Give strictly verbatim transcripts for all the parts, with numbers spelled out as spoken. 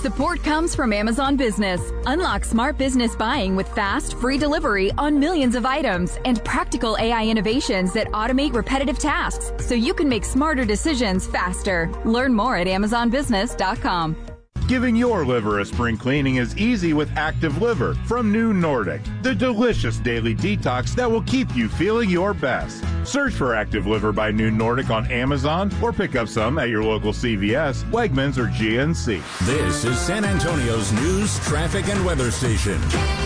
Support comes from Amazon Business. Unlock smart business buying with fast, free delivery on millions of items and practical A I innovations that automate repetitive tasks so you can make smarter decisions faster. Learn more at amazon business dot com. Giving your liver a spring cleaning is easy with Active Liver from New Nordic, the delicious daily detox that will keep you feeling your best. Search for Active Liver by New Nordic on Amazon or pick up some at your local C V S, Wegmans, or G N C. This is San Antonio's news, traffic, and weather station.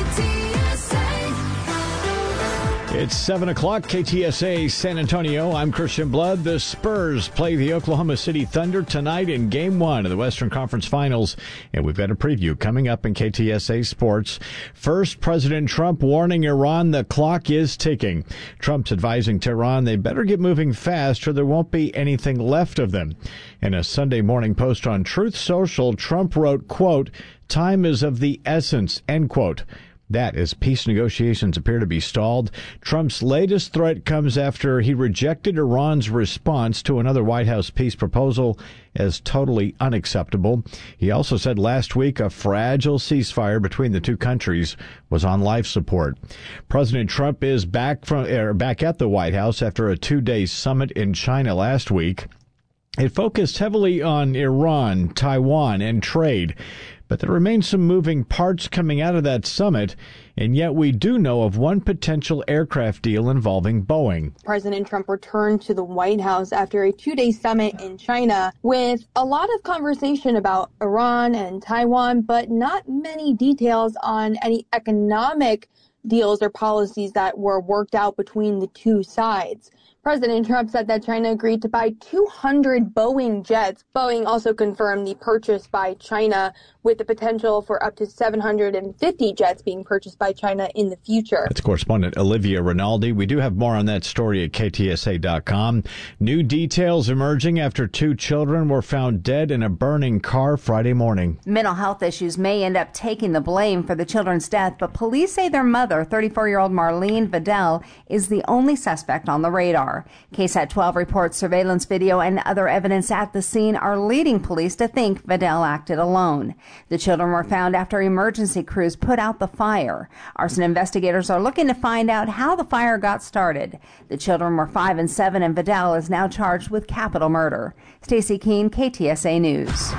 It's seven o'clock, K T S A San Antonio. I'm Christian Blood. The Spurs play the Oklahoma City Thunder tonight in Game one of the Western Conference Finals. And we've got a preview coming up in K T S A Sports. First, President Trump warning Iran the clock is ticking. Trump's advising Tehran they better get moving fast or there won't be anything left of them. In a Sunday morning post on Truth Social, Trump wrote, quote, "Time is of the essence," end quote. That as peace negotiations appear to be stalled. Trump's latest threat comes after he rejected Iran's response to another White House peace proposal as totally unacceptable. He also said last week a fragile ceasefire between the two countries was on life support. President Trump is back from er, back at the White House after a two-day summit in China last week. It focused heavily on Iran, Taiwan, and trade. But there remain some moving parts coming out of that summit, and yet we do know of one potential aircraft deal involving Boeing. President Trump returned to the White House after a two-day summit in China with a lot of conversation about Iran and Taiwan, but not many details on any economic deals or policies that were worked out between the two sides. President Trump said that China agreed to buy two hundred Boeing jets. Boeing also confirmed the purchase by China with the potential for up to seven hundred fifty jets being purchased by China in the future. That's correspondent Olivia Rinaldi. We do have more on that story at K T S A dot com. New details emerging after two children were found dead in a burning car Friday morning. Mental health issues may end up taking the blame for the children's death, but police say their mother, thirty-four-year-old Marlene Vidal, is the only suspect on the radar. K SAT twelve reports surveillance video and other evidence at the scene are leading police to think Vidal acted alone. The children were found after emergency crews put out the fire. Arson investigators are looking to find out how the fire got started. The children were five and seven, and Vidal is now charged with capital murder. Stacey Keene, K T S A News.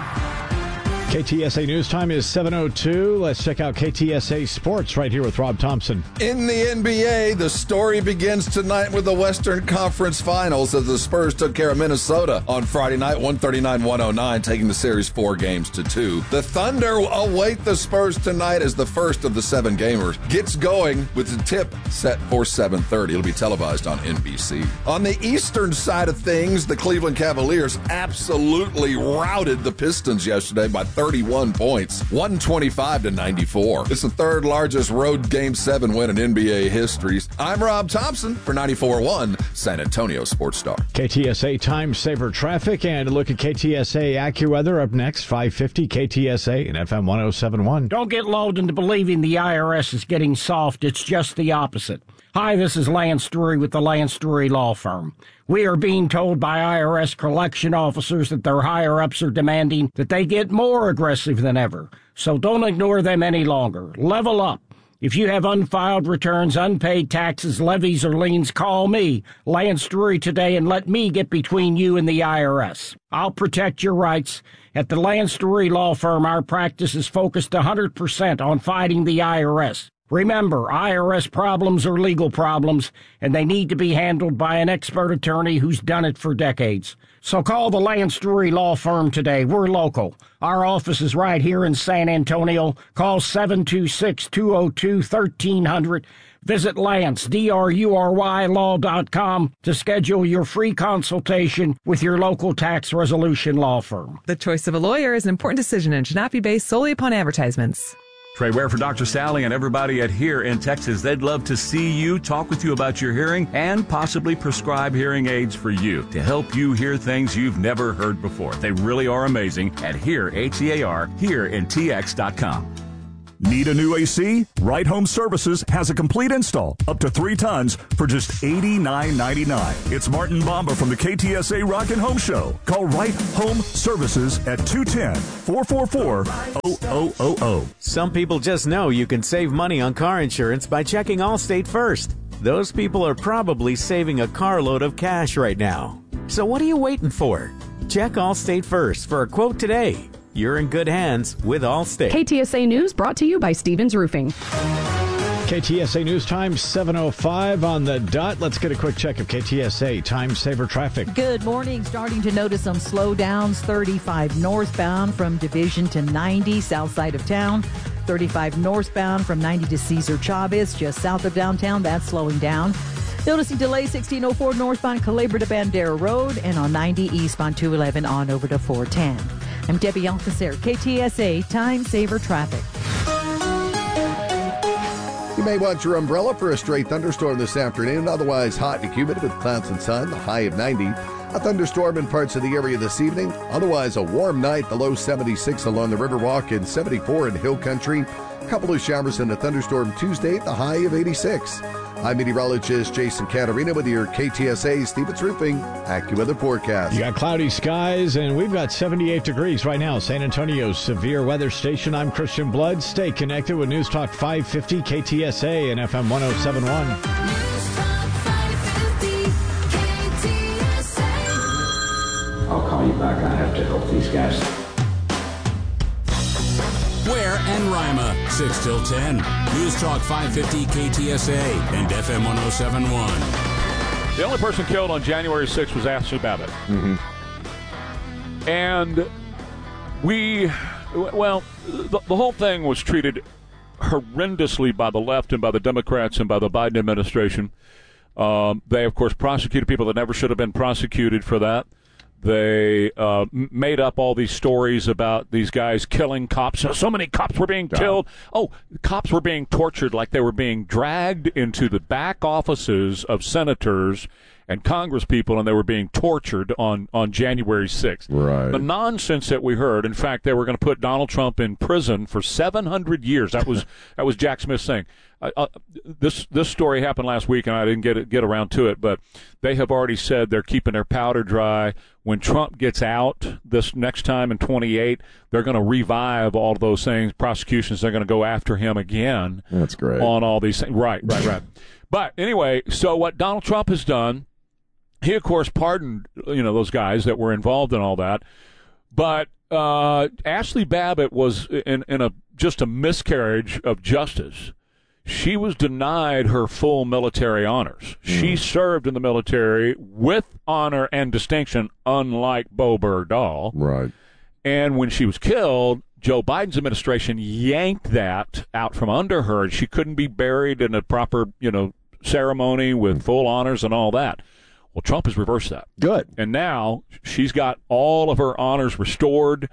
K T S A News time is seven oh two. Let's check out K T S A Sports right here with Rob Thompson. In the N B A, the story begins tonight with the Western Conference Finals as the Spurs took care of Minnesota on Friday night, one thirty-nine to one oh nine, taking the series four games to two. The Thunder await the Spurs tonight as the first of the seven gamers gets going with the tip set for seven thirty. It'll be televised on N B C. On the eastern side of things, the Cleveland Cavaliers absolutely routed the Pistons yesterday by thirty-one points, one twenty-five to ninety-four. It's the third largest road Game seven win in N B A history. I'm Rob Thompson for ninety-four point one San Antonio Sports Star. K T S A Time Saver Traffic and a look at K T S A AccuWeather up next, five fifty K T S A and F M one oh seven point one. Don't get lulled into believing the I R S is getting soft. It's just the opposite. Hi, this is Lance Drury with the Lance Drury Law Firm. We are being told by I R S collection officers that their higher-ups are demanding that they get more aggressive than ever. So don't ignore them any longer. Level up. If you have unfiled returns, unpaid taxes, levies, or liens, call me, Lance Drury, today and let me get between you and the I R S. I'll protect your rights. At the Lance Drury Law Firm, our practice is focused one hundred percent on fighting the I R S. Remember, I R S problems are legal problems, and they need to be handled by an expert attorney who's done it for decades. So call the Lance Drury Law Firm today. We're local. Our office is right here in San Antonio. Call seven two six, two oh two, one three hundred. Visit Lance, D R U R Y law dot com to schedule your free consultation with your local tax resolution law firm. The choice of a lawyer is an important decision and should not be based solely upon advertisements. Trey Ware for Doctor Sally and everybody at Here in Texas. They'd love to see you, talk with you about your hearing, and possibly prescribe hearing aids for you to help you hear things you've never heard before. They really are amazing at Hear, H E A R, here in T X dot com. Need a new A C? Right Home Services has a complete install, up to three tons, for just eighty-nine ninety-nine. It's Martin Bamba from the K T S A Rock and Home Show. Call Right Home Services at two one zero, four four four, zero zero zero zero. Some people just know you can save money on car insurance by checking Allstate first. Those people are probably saving a carload of cash right now. So what are you waiting for? Check Allstate first for a quote today. You're in good hands with Allstate. K T S A News brought to you by Stevens Roofing. K T S A News Time, seven oh five on the dot. Let's get a quick check of K T S A Time Saver traffic. Good morning. Starting to notice some slowdowns. thirty-five northbound from Division to ninety, south side of town. thirty-five northbound from ninety to Cesar Chavez, just south of downtown. That's slowing down. Noticing delay sixteen oh four northbound Culebra to Bandera Road, and on ninety eastbound two eleven on over to four ten. I'm Debbie Alcacer, K T S A Time Saver Traffic. You may want your umbrella for a stray thunderstorm this afternoon. Otherwise hot and humid with clouds and sun, the high of ninety. A thunderstorm in parts of the area this evening. Otherwise a warm night, the low seventy-six along the Riverwalk and seventy-four in Hill Country. A couple of showers and a thunderstorm Tuesday, the high of eighty-six. I'm meteorologist Jason Caterina with your K T S A Stevens Roofing AccuWeather forecast. You got cloudy skies, and we've got seventy-eight degrees right now. San Antonio's severe weather station. I'm Christian Blood. Stay connected with News Talk five fifty K T S A and F M one oh seven point one. I'll call you back. I have to help these guys. Ware and Rima, six till ten. News Talk five fifty K T S A and F M one oh seven point one. The only person killed on January sixth was Ashley Babbitt. Mm-hmm. And we, well, the, the whole thing was treated horrendously by the left and by the Democrats and by the Biden administration. Um, they, of course, prosecuted people that never should have been prosecuted for that. They uh, made up all these stories about these guys killing cops. So, so many cops were being killed. Oh, cops were being tortured like they were being dragged into the back offices of senators and congresspeople, and they were being tortured on, on January sixth. Right. The nonsense that we heard, in fact, they were going to put Donald Trump in prison for seven hundred years. That was that was Jack Smith saying. Uh, uh, this this story happened last week, and I didn't get it, get around to it, but they have already said they're keeping their powder dry. When Trump gets out this next time in twenty-eight, they're going to revive all of those things, prosecutions. They're going to go after him again. That's great. On all these things. Right, right, right. But anyway, so what Donald Trump has done, he, of course, pardoned, you know, those guys that were involved in all that. But uh, Ashley Babbitt was in, in a just a miscarriage of justice. She was denied her full military honors. Mm. She served in the military with honor and distinction, unlike Bo Bergdahl. Right. And when she was killed, Joe Biden's administration yanked that out from under her, and she couldn't be buried in a proper, you know, ceremony with full honors and all that. Well, Trump has reversed that. Good. And now she's got all of her honors restored.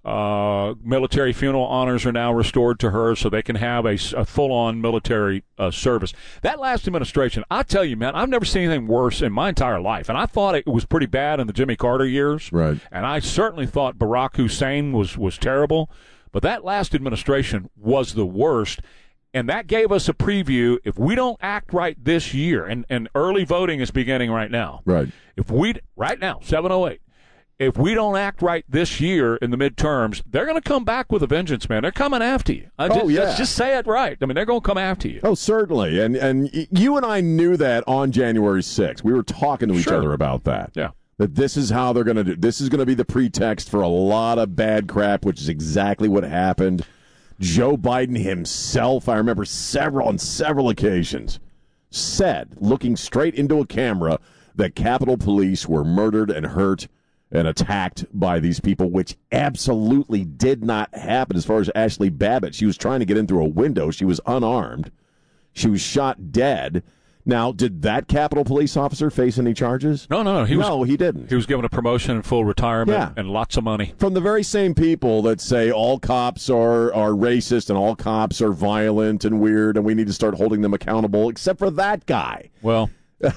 Uh, military funeral honors are now restored to her so they can have a, a full-on military uh, service. That last administration, I tell you, man, I've never seen anything worse in my entire life. And I thought it was pretty bad in the Jimmy Carter years. Right. And I certainly thought Barack Hussein was, was terrible. But that last administration was the worst. And that gave us a preview. If we don't act right this year, and, and early voting is beginning right now. Right. If we, right now, seven oh eight. If we don't act right this year in the midterms, they're going to come back with a vengeance, man. They're coming after you. I oh, just, yeah. Let's just say it right. I mean, they're going to come after you. Oh, certainly. And and you and I knew that on January sixth. We were talking to each Sure. other about that. Yeah. That this is how they're going to do. This is going to be the pretext for a lot of bad crap, which is exactly what happened. Joe Biden himself, I remember several on several occasions, said, looking straight into a camera, that Capitol Police were murdered and hurt and attacked by these people, which absolutely did not happen. As far as Ashley Babbitt, she was trying to get in through a window. She was unarmed. She was shot dead. Now, did that Capitol Police officer face any charges? No, no, no. He no, was, he didn't. He was given a promotion and full retirement Yeah. and lots of money. From the very same people that say all cops are, are racist and all cops are violent and weird and we need to start holding them accountable, except for that guy. Well,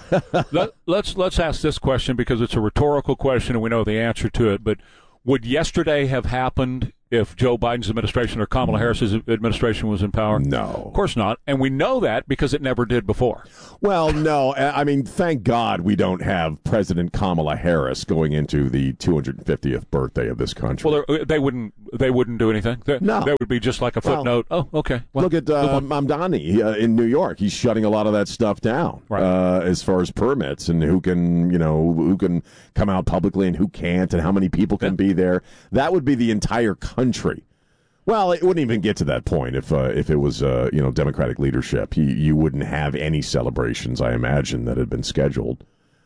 let, let's let's ask this question because it's a rhetorical question and we know the answer to it. But would yesterday have happened if Joe Biden's administration or Kamala Harris's administration was in power? No. Of course not. And we know that because it never did before. Well, no. I mean, thank God we don't have President Kamala Harris going into the two hundred fiftieth birthday of this country. Well, they wouldn't they wouldn't do anything. They, no. They would be just like a footnote. Well, oh, okay. Well, look at uh, Mamdani uh, in New York. He's shutting a lot of that stuff down right. uh, as far as permits and who can, you know, who can come out publicly and who can't and how many people can yeah. be there. That would be the entire country. Well, it wouldn't even get to that point if uh, if it was uh, you know Democratic leadership. You, you wouldn't have any celebrations, I imagine, that had been scheduled.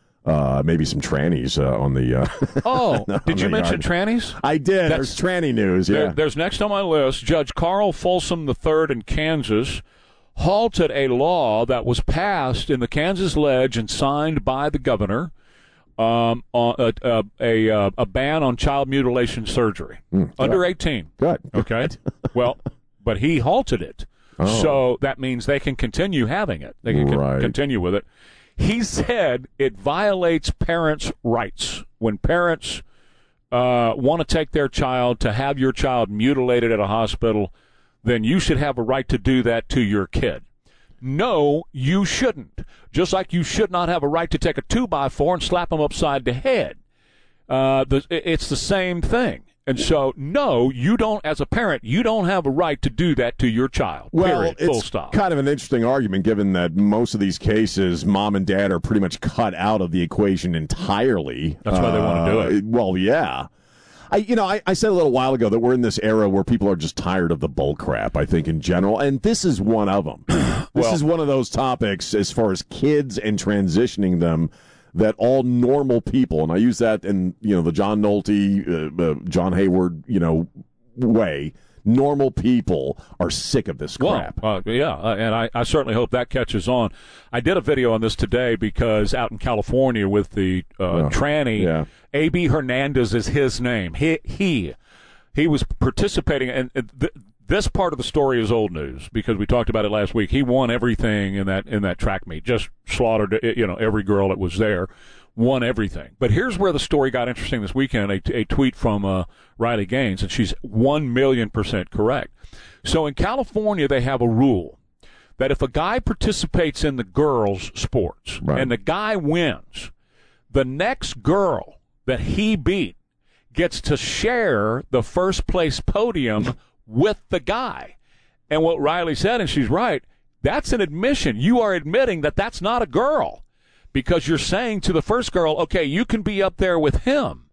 Uh, maybe some trannies uh, on the. Uh, oh, on did you the mention yard. trannies? I did. That's, there's tranny news. Yeah. There, there's next on my list. Judge Carl Folsom the third in Kansas halted a law that was passed in the Kansas Ledge and signed by the governor. Um, uh, uh, a uh, a ban on child mutilation surgery mm, under eighteen. Good. Okay. well, but he halted it, oh. so that means they can continue having it. They can right. con- continue with it. He said it violates parents' rights when parents uh, want to take their child to have your child mutilated at a hospital. Then you should have a right to do that to your kid. No, you shouldn't. Just like you should not have a right to take a two by four and slap them upside the head. Uh, the, it's the same thing. And so, no, you don't, as a parent, you don't have a right to do that to your child. Well, period. it's Full stop. Kind of an interesting argument given that most of these cases, mom and dad are pretty much cut out of the equation entirely. That's why uh, they want to do it. Well, yeah. I, you know, I, I said a little while ago that we're in this era where people are just tired of the bull crap, I think, in general, and this is one of them. This well, is one of those topics as far as kids and transitioning them that all normal people, and I use that in, you know, the John Nolte, uh, uh, John Hayward, you know, way, normal people are sick of this crap. Well, uh, yeah, uh, and I, I certainly hope that catches on. I did a video on this today because out in California with the uh, oh, tranny, yeah. A B Hernandez is his name. He he, he was participating, and th- this part of the story is old news because we talked about it last week. He won everything in that in that track meet, just slaughtered you know every girl that was there. Won everything. But here's where the story got interesting this weekend, a, a tweet from uh, Riley Gaines, and she's one million percent correct. So in California, they have a rule that if a guy participates in the girls' sports right. and the guy wins, the next girl that he beat gets to share the first place podium with the guy. And what Riley said, and she's right, that's an admission. You are admitting that that's not a girl. Because you're saying to the first girl, okay, you can be up there with him.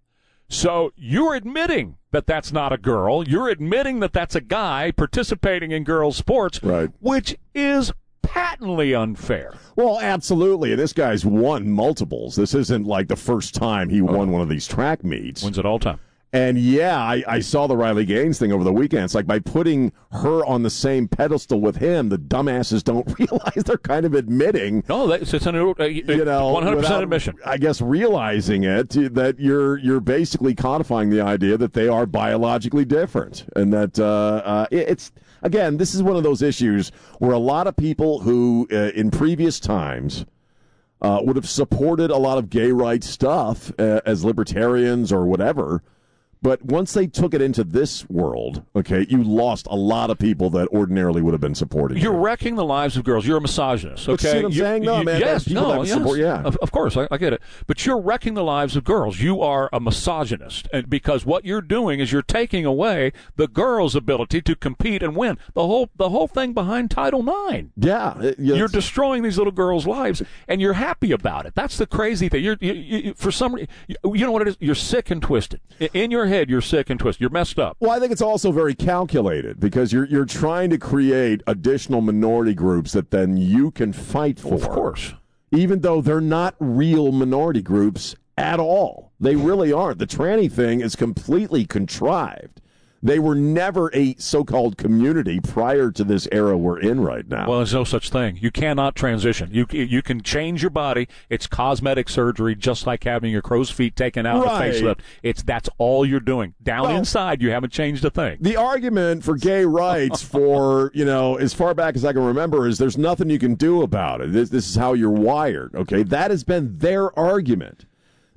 So you're admitting that that's not a girl. You're admitting that that's a guy participating in girls' sports, right. which is patently unfair. Well, absolutely. This guy's won multiples. This isn't like the first time he won oh. one of these track meets. Wins it all time. And, yeah, I, I saw the Riley Gaines thing over the weekend. It's like by putting her on the same pedestal with him, the dumbasses don't realize they're kind of admitting. No, that's it's an, uh, you know, one hundred percent without, admission. I guess realizing it, that you're you're basically codifying the idea that they are biologically different. And that uh, uh, it's, again, this is one of those issues where a lot of people who, uh, in previous times, uh, would have supported a lot of gay rights stuff uh, as libertarians or whatever. But once they took it into this world, okay, you lost a lot of people that ordinarily would have been supporting You're you. wrecking the lives of girls. You're a misogynist, okay? But see what I'm you, saying? No, you, man. Yes, no, yes. Support, yeah. Of, of course, I, I get it. But you're wrecking the lives of girls. You are a misogynist. And because what you're doing is you're taking away the girls' ability to compete and win. The whole the whole thing behind Title nine. Yeah. It, yes. You're destroying these little girls' lives, and you're happy about it. That's the crazy thing. You're, you, you, for some reason, you, you know what it is? You're sick and twisted. In your head, you're sick and twisted. You're messed up. Well, I think it's also very calculated because you're you're trying to create additional minority groups that then you can fight for. Of course. Even though they're not real minority groups at all. They really aren't. The tranny thing is completely contrived. They were never a so-called community prior to this era we're in right now. Well, there's no such thing. You cannot transition. You you can change your body. It's cosmetic surgery, just like having your crow's feet taken out right. of the facelift. It's that's all you're doing. Down well, inside, you haven't changed a thing. The argument for gay rights for, you know, as far back as I can remember is there's nothing you can do about it. This, this is how you're wired, okay? That has been their argument.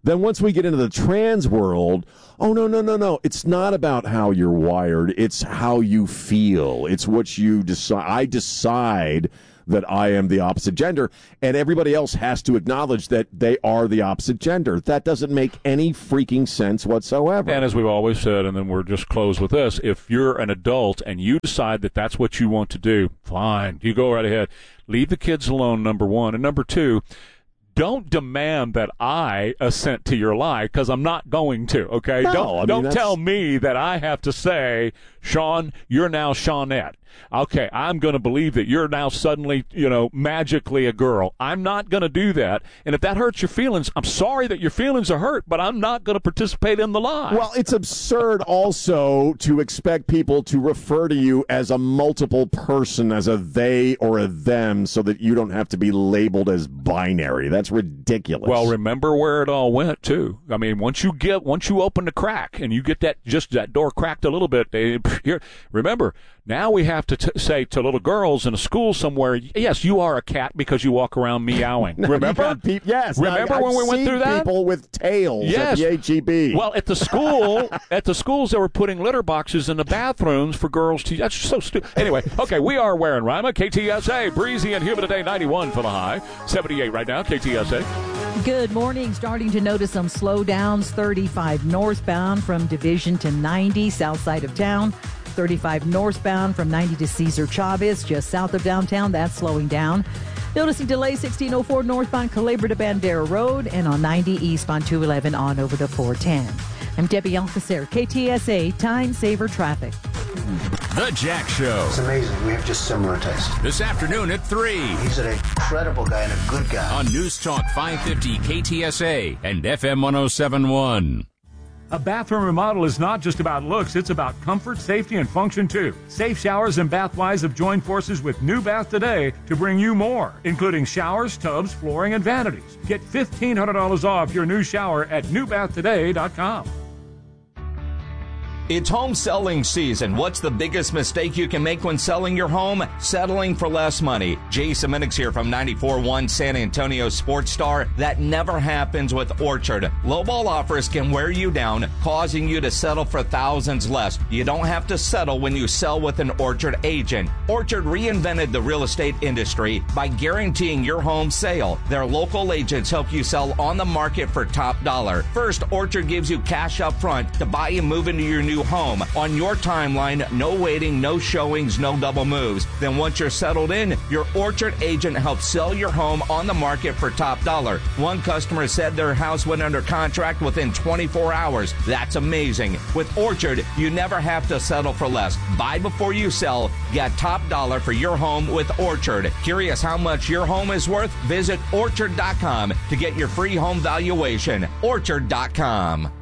Then once we get into the trans world, oh, no, no, no, no. It's not about how you're wired. It's how you feel. It's what you decide. I decide that I am the opposite gender, and everybody else has to acknowledge that they are the opposite gender. That doesn't make any freaking sense whatsoever. And as we've always said, and then we're just close with this, if you're an adult and you decide that that's what you want to do, fine. You go right ahead. Leave the kids alone, number one. And number two, don't demand that I assent to your lie, because I'm not going to, okay? No, don't I mean, don't that's... tell me that I have to say, Sean, you're now Shawnette. Okay, I'm going to believe that you're now suddenly, you know, magically a girl. I'm not going to do that. And if that hurts your feelings, I'm sorry that your feelings are hurt, but I'm not going to participate in the lie. Well, it's absurd also to expect people to refer to you as a multiple person, as a they or a them, so that you don't have to be labeled as binary. That's ridiculous. Well, remember where it all went, too. I mean, once you get, once you open the crack and you get that, just that door cracked a little bit, they, here, remember, now we have to t- say to little girls in a school somewhere, yes, you are a cat because you walk around meowing. Remember? Pe- yes. Remember I've when we went through that? People with tails yes. at the H E B. Well, at the school, at the schools, they were putting litter boxes in the bathrooms for girls to. That's so stupid. Anyway, okay, we are Ware and Rima, K T S A, breezy and humid today, ninety-one for the high, seventy-eight right now, K T S A. Good morning. Starting to notice some slowdowns. thirty-five northbound from Division to ninety, south side of town. thirty-five northbound from ninety to Cesar Chavez, just south of downtown. That's slowing down. Noticing delay sixteen oh four northbound Culebra to Bandera Road, and on ninety eastbound two eleven on over to four ten. I'm Debbie Alcacer, K T S A Time Saver Traffic. The Jack Show. It's amazing. We have just similar tastes. This afternoon at three. He's an incredible guy and a good guy. On News Talk five fifty K T S A and F M one oh seven point one. A bathroom remodel is not just about looks, it's about comfort, safety, and function too. Safe Showers and Bathwise have joined forces with New Bath Today to bring you more, including showers, tubs, flooring, and vanities. Get fifteen hundred dollars off your new shower at new bath today dot com. It's home selling season. What's the biggest mistake you can make when selling your home? Settling for less money. Jason Minix here from ninety-four point one San Antonio Sports Star. That never happens with Orchard. Lowball offers can wear you down, causing you to settle for thousands less. You don't have to settle when you sell with an Orchard agent. Orchard reinvented the real estate industry by guaranteeing your home sale. Their local agents help you sell on the market for top dollar. First, Orchard gives you cash up front to buy and move into your new home on your timeline. No waiting, no showings, no double moves. Then once you're settled in, your Orchard agent helps sell your home on the market for top dollar. One customer said their house went under contract within twenty-four hours. That's amazing. With Orchard, you never have to settle for less. Buy before you sell. Get top dollar for your home with Orchard. Curious how much your home is worth? Visit orchard dot com to get your free home valuation. orchard dot com.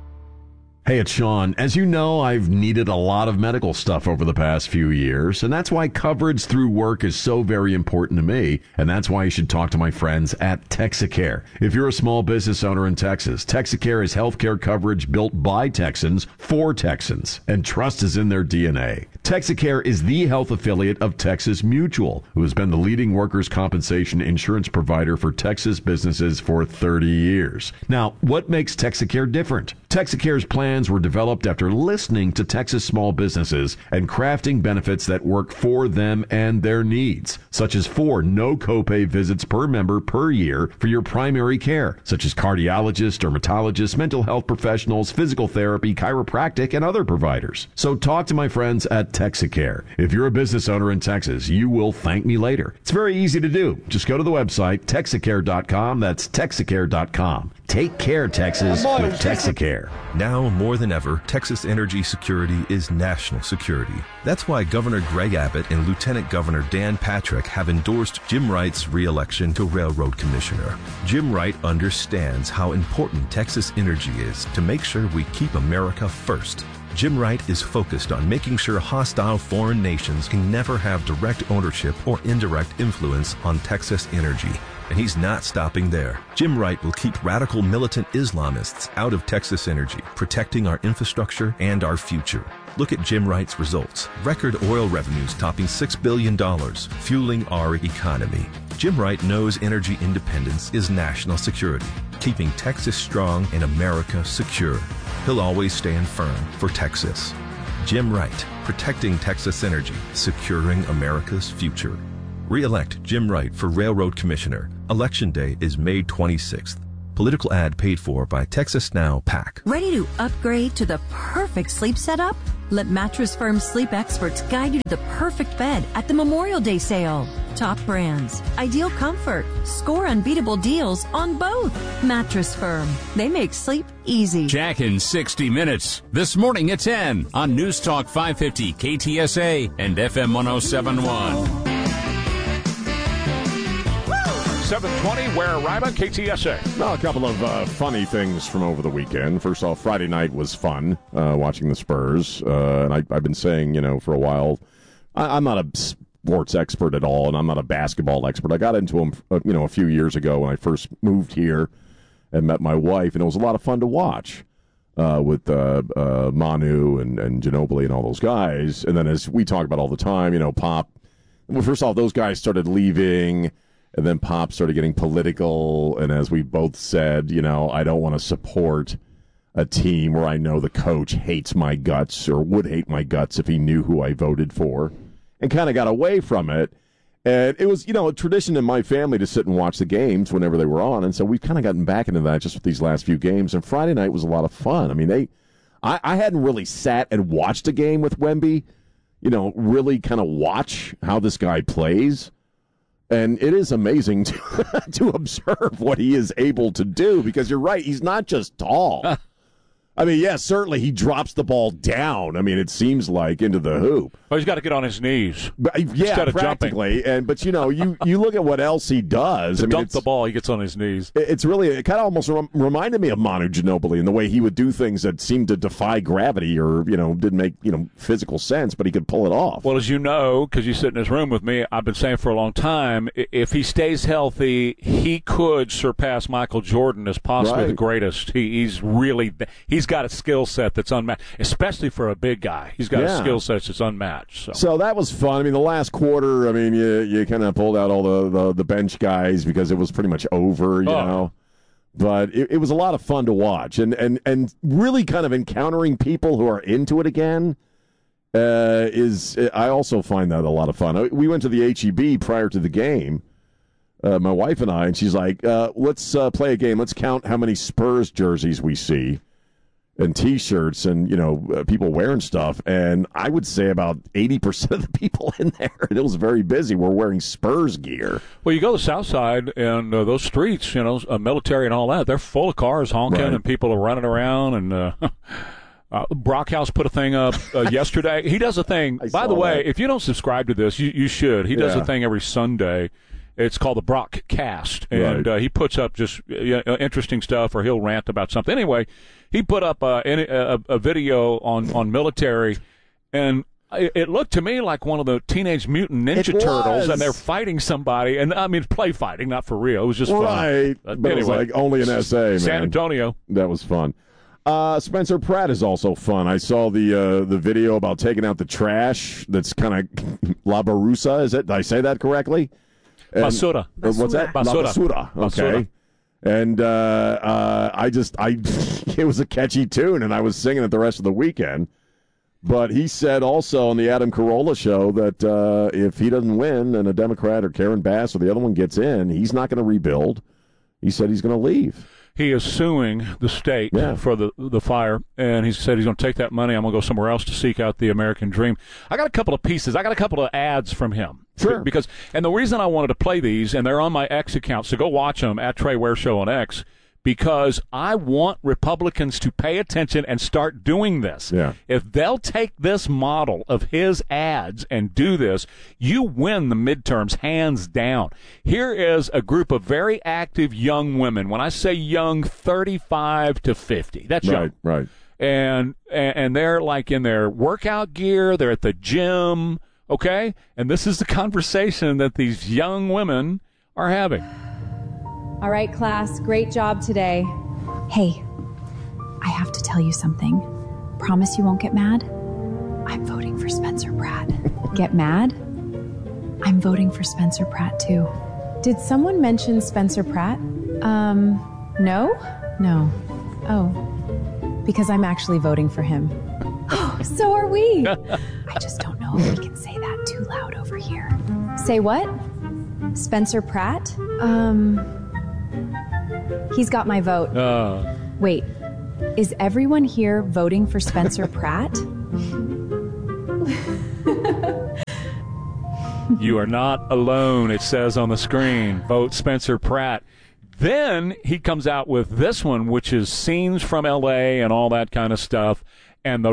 Hey, it's Sean. As you know, I've needed a lot of medical stuff over the past few years, and that's why coverage through work is so very important to me, and that's why you should talk to my friends at Texacare. If you're a small business owner in Texas, Texacare is healthcare coverage built by Texans for Texans, and trust is in their D N A. Texacare is the health affiliate of Texas Mutual, who has been the leading workers' compensation insurance provider for Texas businesses for thirty years. Now, what makes Texacare different? Texacare's plans were developed after listening to Texas small businesses and crafting benefits that work for them and their needs, such as four no copay visits per member per year for your primary care, such as cardiologists, dermatologists, mental health professionals, physical therapy, chiropractic, and other providers. So talk to my friends at Texacare. If you're a business owner in Texas, you will thank me later. It's very easy to do. Just go to the website, texacare dot com. That's texacare dot com. Take care, Texas, with Texacare. Now more than ever, Texas energy security is national security. That's why Governor Greg Abbott and Lieutenant Governor Dan Patrick have endorsed Jim Wright's re-election to Railroad Commissioner. Jim Wright understands how important Texas energy is to make sure we keep America first. Jim Wright is focused on making sure hostile foreign nations can never have direct ownership or indirect influence on Texas energy. And he's not stopping there. Jim Wright will keep radical militant Islamists out of Texas Energy, protecting our infrastructure and our future. Look at Jim Wright's results. Record oil revenues topping six billion dollars, fueling our economy. Jim Wright knows energy independence is national security, keeping Texas strong and America secure. He'll always stand firm for Texas. Jim Wright, protecting Texas energy, securing America's future. Re-elect Jim Wright for Railroad Commissioner. Election day is May twenty-sixth. Political ad paid for by Texas Now PAC. Ready to upgrade to the perfect sleep setup? Let Mattress Firm sleep experts guide you to the perfect bed at the Memorial Day sale. Top brands, ideal comfort, score unbeatable deals on both. Mattress Firm. They make sleep easy. Jack in sixty minutes. This morning at ten on News Talk five fifty K T S A and F M one oh seven point one. seven twenty, where Rima, K T S A. Well, a couple of uh, funny things from over the weekend. First off, Friday night was fun, uh, watching the Spurs. Uh, and I, I've been saying, you know, for a while, I, I'm not a sports expert at all, and I'm not a basketball expert. I got into them, uh, you know, a few years ago when I first moved here and met my wife, and it was a lot of fun to watch uh, with uh, uh, Manu and, and Ginobili and all those guys. And then as we talk about all the time, you know, Pop, well, first off, those guys started leaving. And then Pop started getting political, and as we both said, you know, I don't want to support a team where I know the coach hates my guts or would hate my guts if he knew who I voted for, and kind of got away from it. And it was, you know, a tradition in my family to sit and watch the games whenever they were on, and so we've kind of gotten back into that just with these last few games. And Friday night was a lot of fun. I mean, they, I, I hadn't really sat and watched a game with Wemby, you know, really kind of watch how this guy plays. And it is amazing to, to observe what he is able to do, because you're right, he's not just tall. I mean, yes, certainly he drops the ball down. I mean, it seems like into the hoop. Well, he's got to get on his knees. But, yeah, instead of practically. Jumping. And but you know, you, you look at what else he does. To I mean, dump the ball, he gets on his knees. It's really it kind of almost rem- reminded me of Manu Ginobili in the way he would do things that seemed to defy gravity or you know didn't make you know physical sense, but he could pull it off. Well, as you know, because you sit in this room with me, I've been saying for a long time, if he stays healthy, he could surpass Michael Jordan as possibly Right. the greatest. He, he's really he's got a skill set that's unmatched, especially for a big guy. He's got Yeah. a skill set that's unmatched. So. So that was fun. I mean, the last quarter, I mean, you you kind of pulled out all the, the, the bench guys because it was pretty much over, you Oh. know. But it, it was a lot of fun to watch, and, and, and really kind of encountering people who are into it again uh, is, I also find that a lot of fun. We went to the H E B prior to the game, uh, my wife and I, and she's like, uh, let's uh, play a game. Let's count how many Spurs jerseys we see. And T-shirts and, you know, uh, people wearing stuff. And I would say about eighty percent of the people in there, and it was very busy, were wearing Spurs gear. Well, you go to the South Side, and uh, those streets, you know, uh, military and all that, they're full of cars honking, Right. and people are running around. And uh, uh, Brockhouse put a thing up uh, yesterday. He does a thing. I By saw the way, that. if you don't subscribe to this, you, you should. He does Yeah. a thing every Sunday. It's called the Brock Cast, and Right. uh, he puts up just uh, interesting stuff, or he'll rant about something. Anyway, he put up uh, any, a, a video on, on military, and it, it looked to me like one of the Teenage Mutant Ninja It Turtles, was. and they're fighting somebody. And I mean, play fighting, not for real. It was just Right. fun. But it was anyway, like only an S A, man. San Antonio. That was fun. Uh, Spencer Pratt is also fun. I saw the uh, the video about taking out the trash. That's kind of La Barusa, is it? Did I say that correctly? And- Basura. Uh, what's that? Basura. La Basura. Okay. Basura. And uh, uh, I just, I, it was a catchy tune, and I was singing it the rest of the weekend. But he said also on the Adam Carolla show that uh, if he doesn't win and a Democrat or Karen Bass or the other one gets in, he's not going to rebuild. He said he's going to leave. He is suing the state Yeah. for the the fire, and he said he's going to take that money. I'm going to go somewhere else to seek out the American dream. I got a couple of pieces. I got a couple of ads from him. Sure. Because, and the reason I wanted to play these, and they're on my X account, so go watch them at Trey Ware Show on X, because I want Republicans to pay attention and start doing this. Yeah. If they'll take this model of his ads and do this, you win the midterms hands down. Here is a group of very active young women. When I say young, thirty-five to fifty. That's young. Right, right. And, and and they're like in their workout gear. They're at the gym, okay? And this is the conversation that these young women are having. All right, class, great job today. Hey, I have to tell you something. Promise you won't get mad? I'm voting for Spencer Pratt. Get mad? I'm voting for Spencer Pratt, too. Did someone mention Spencer Pratt? Um, no? No. Oh. Because I'm actually voting for him. Oh, so are we. I just don't know if we can say that too loud over here. Say what? Spencer Pratt? Um, he's got my vote. Uh. Wait, is everyone here voting for Spencer Pratt? You are not alone, it says on the screen. Vote Spencer Pratt. Then he comes out with this one, which is scenes from L A and all that kind of stuff. And the